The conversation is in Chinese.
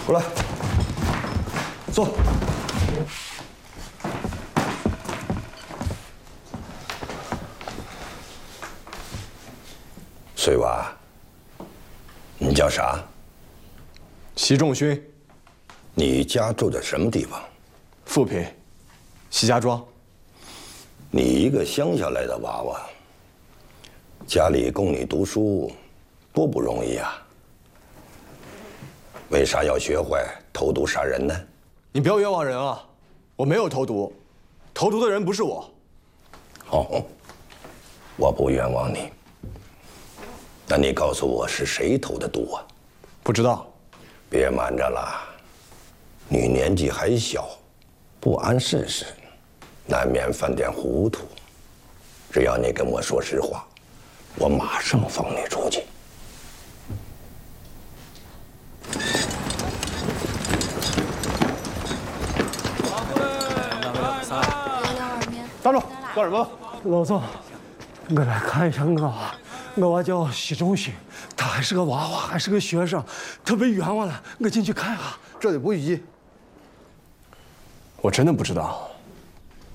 过来，坐。水娃，你叫啥？ 习仲勋。 你家住在什么地方？ 富平，习家庄。 你一个乡下来的娃娃，家里供你读书，多不容易啊！为啥要学坏投毒杀人呢？ 你不要冤枉人啊！我没有投毒，投毒的人不是我。 好，我不冤枉你。那你告诉我是谁投的毒啊？ 不知道。 别瞒着了，你年纪还小，不谙世事，难免犯点糊涂。只要你跟我说实话，我马上放你出去。 站住！干什么？ 老总，我来看一下我娃叫习仲勋，他还是个娃娃，还是个学生，他被冤枉了，我进去看一下。 这里不宜。我真的不知道。